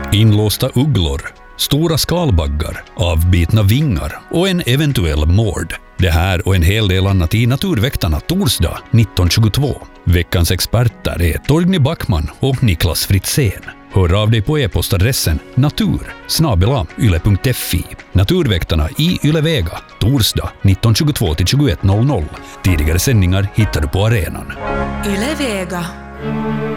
Inlåsta ugglor, stora skalbaggar, avbitna vingar och en eventuell mord. Det här och en hel del annat i Naturväktarna torsdag 1922. Veckans experter är Torgny Backman och Niklas Fritzén. Hör av dig på e-postadressen natur@yle.fi. Naturväktarna i Ylevega, torsdag 19.22-21.00. Tidigare sändningar hittar du på arenan. Ylevega.